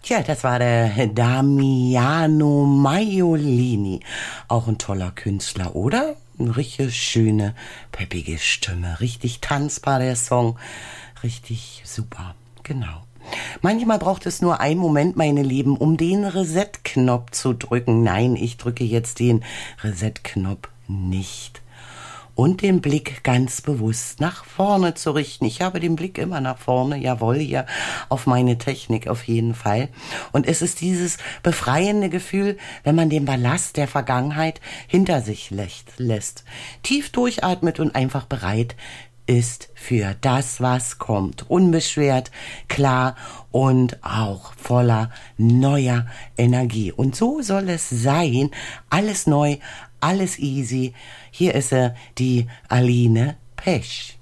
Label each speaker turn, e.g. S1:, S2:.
S1: Tja, das war der Damiano Maiolini. Auch ein toller Künstler, oder? Eine richtig schöne, peppige Stimme. Richtig tanzbar, der Song. Richtig super. Genau. Manchmal braucht es nur einen Moment, meine Lieben, um den Reset-Knopf zu drücken. Nein, ich drücke jetzt den Reset-Knopf nicht. Und den Blick ganz bewusst nach vorne zu richten. Ich habe den Blick immer nach vorne, jawohl, hier auf meine Technik auf jeden Fall. Und es ist dieses befreiende Gefühl, wenn man den Ballast der Vergangenheit hinter sich lässt. Tief durchatmet und einfach bereit ist für das, was kommt. Unbeschwert, klar und auch voller neuer Energie. Und so soll es sein. Alles neu, alles easy. Hier ist sie, die Aline Pesch.